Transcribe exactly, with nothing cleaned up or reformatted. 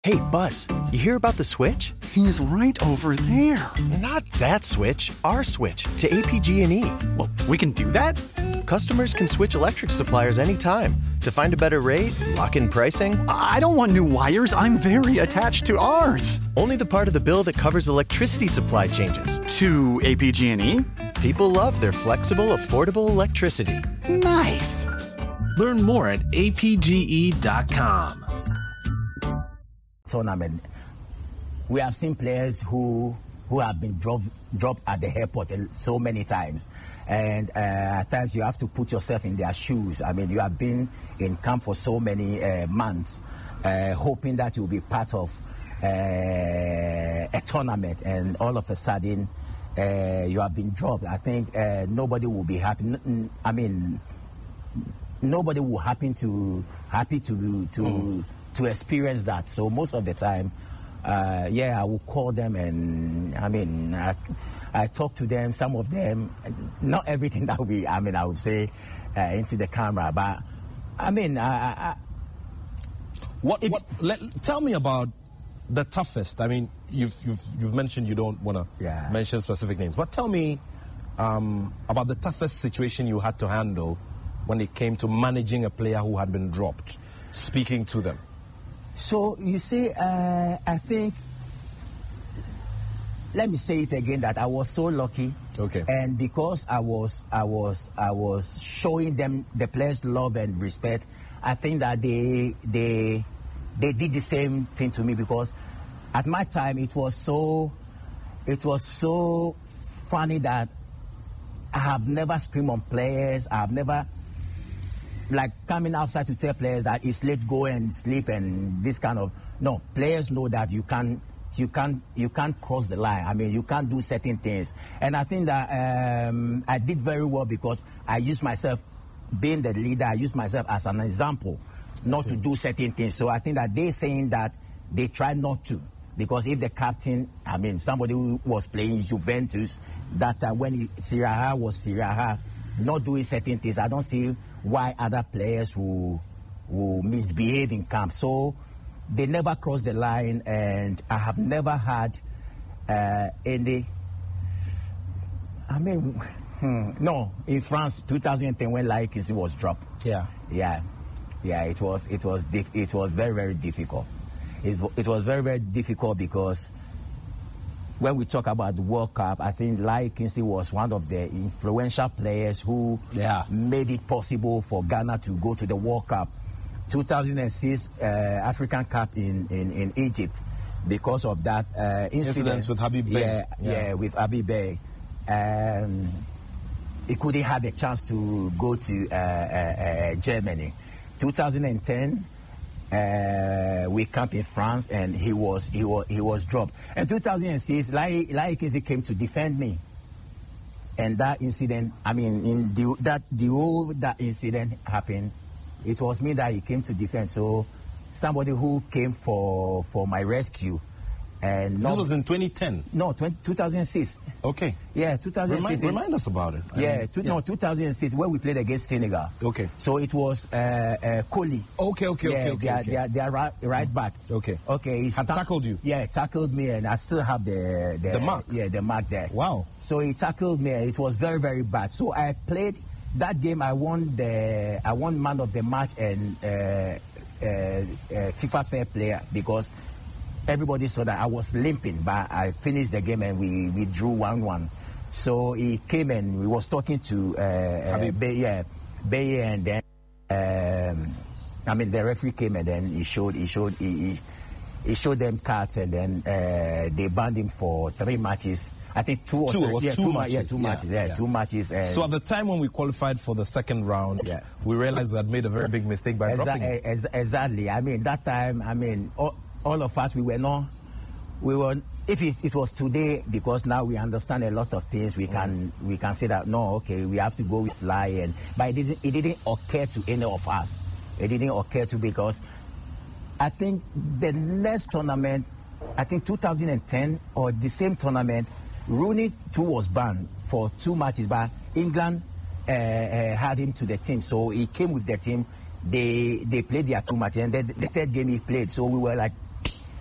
Hey, Buzz, you hear about the switch? He's right over there. Not that switch, our switch to A P G and E. Well, we can do that? Customers can switch electric suppliers anytime to find a better rate, lock in pricing. I don't want new wires. I'm very attached to ours. Only the part of the bill that covers electricity supply changes. To A P G and E? People love their flexible, affordable electricity. Nice. Learn more at A P G E dot com. Tournament. We have seen players who who have been dropped dropped at the airport so many times, and uh, at times you have to put yourself in their shoes. I mean, you have been in camp for so many uh, months, uh, hoping that you'll be part of uh, a tournament, and all of a sudden uh, you have been dropped. I think uh, nobody will be happy. I mean, nobody will happen to happy to to. Mm. to experience that. So most of the time, uh, yeah, I will call them, and I mean, I, I talk to them. Some of them, not everything that we, I mean, I would say uh, into the camera, but I mean, I, I, what, what, let, tell me about the toughest. I mean, you've, you've, you've mentioned you don't want to yeah. mention specific names, but tell me um, about the toughest situation you had to handle when it came to managing a player who had been dropped, speaking to them. So, you see, uh, I think, let me say it again, that I was so lucky. Okay. And because I was, I was, I was showing them the players' love and respect, I think that they, they, they did the same thing to me, because at my time it was so, it was so funny that I have never screamed on players. I have never, like, coming outside to tell players that it's late, go and sleep and this kind of, no, players know that you can't, you can't, you can't cross the line. I mean, you can't do certain things. And I think that um, I did very well, because I used myself, being the leader, I used myself as an example, not to do certain things. So I think that they're saying that they try not to. Because if the captain, I mean, somebody who was playing Juventus, that uh, when he, Siraha was Siraha, not doing certain things, I don't see why other players will, will misbehave in camp. So they never cross the line, and I have never had uh, any, I mean, hmm, no, in France, two thousand ten, when Laye Kingston was dropped. Yeah. Yeah, yeah, it was, it was, diff- it was very, very difficult. It, it was very, very difficult, because when we talk about the World Cup, I think Laye Kingston was one of the influential players who yeah. made it possible for Ghana to go to the World Cup. two thousand six uh, African Cup in, in, in Egypt, because of that uh, incident. Incidents with Habib Beye. Yeah, yeah, yeah, with Habib Beye. Um, he couldn't have a chance to go to uh, uh, uh, Germany. two thousand ten, Uh, we camped in France, and he was he was he was dropped. And two thousand six, Laye Laye Kingston came to defend me, and that incident, I mean, in the that the whole that incident happened, it was me that he came to defend. So somebody who came for for my rescue, and this not, was in twenty ten. No, twenty, two thousand six. Okay. Yeah, two thousand six. Remind, remind us about it. Yeah, I mean, two, yeah, no, two thousand six, where we played against Senegal. Okay. So it was uh, uh, Kohli. Okay, okay, yeah, okay, okay. They are, okay. they are, they are right, right back. Okay. Okay. He Had ta- tackled you? Yeah, tackled me, and I still have the, the... The mark? Yeah, the mark there. Wow. So he tackled me, and it was very, very bad. So I played that game. I won the I won man of the match and uh, uh, uh, FIFA Fair Player, because everybody saw that I was limping, but I finished the game, and we, we drew one one. So he came, and we was talking to uh, uh, Beye, yeah, Beye, and then um, I mean the referee came, and then he showed he showed he, he, he showed them cards, and then uh, they banned him for three matches. I think two or two, three. It was yeah, two, two matches. Yeah, two yeah, matches. Yeah, yeah. two matches. Uh, so at the time when we qualified for the second round, yeah. we realized we had made a very big mistake by exa- dropping him. ex- Exactly. I mean, that time, I mean, all, all of us, we were not, we were, if it, it was today, because now we understand a lot of things, we can mm. we can say that, no, okay, we have to go with Laye, and but it didn't, it didn't occur to any of us. It didn't occur to, because I think the next tournament, I think two thousand ten, or the same tournament, Rooney too was banned for two matches, but England uh, uh, had him to the team, so he came with the team. They they played their two matches, and then the third game he played. So we were like,